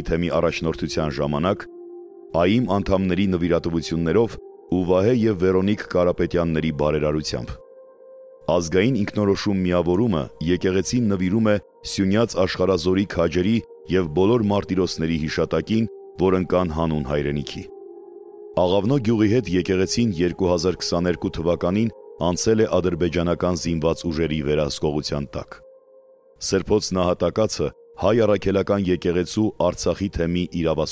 թեմի առաջնորդության ժամանակ, ԱԻՄ անդամների նվիրատվություններով ու Վահե և Վերոնիկ Կարապետյանների բարերարությամբ։ Ազգային ինքնորոշում միավորումը եկեղեցին նվիրում է Սյունյաց Աշխարհազորի քաջերի և բոլոր մարտիրոսների հիշատակին, որ ընկան հանուն հայրենիքի։ Աղավնո գյուղի հետ եկեղեցին 2022 թվականին անցել է ադրբեջանական զինված ուժերի վերահսկողության տակ։ Սրբոց նահատակացը հայ առաքելական եկեղեցու Արցախի թեմի իրավասու